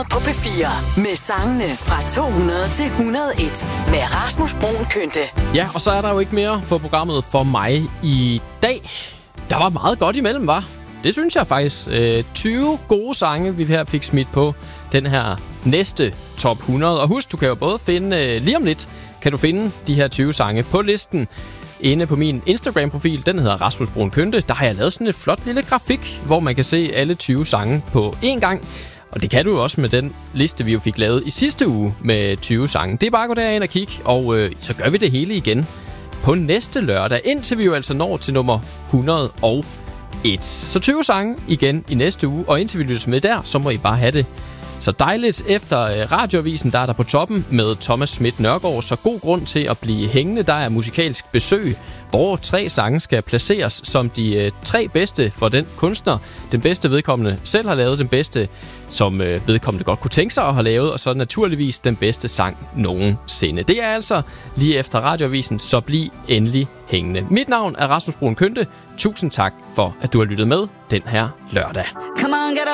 på P4 med sangene fra 200 til 101 med Rasmus Bruun Kynte. Ja, og så er der jo ikke mere på programmet for mig i dag. Der var meget godt imellem, var? Det synes jeg faktisk. 20 gode sange, vi her fik smidt på den her næste top 100. Og husk, du kan jo både finde, lige om lidt, kan du finde de her 20 sange på listen inde på min Instagram-profil. Den hedder Rasmus Bruun Kynte. Der har jeg lavet sådan et flot lille grafik, hvor man kan se alle 20 sange på én gang. Og det kan du jo også med den liste, vi jo fik lavet i sidste uge med 20 sange. Det er bare at gå derind og kigge, og så gør vi det hele igen på næste lørdag, indtil vi jo altså når til nummer 101. Så 20 sange igen i næste uge, og indtil vi lyttes med der, så må I bare have det så dejligt. Efter radioavisen, der er der på toppen med Thomas Schmidt Nørgaard, så god grund til at blive hængende. Der er musikalsk besøg, hvor 3 sange skal placeres som de 3 bedste for den kunstner. Den bedste vedkommende selv har lavet, den bedste som vedkommende godt kunne tænke sig at have lavet, og så naturligvis den bedste sang nogensinde. Det er altså lige efter radioavisen, så bliv endelig hængende. Mit navn er Rasmus Bruun Kynte. Tusind tak for, at du har lyttet med den her lørdag.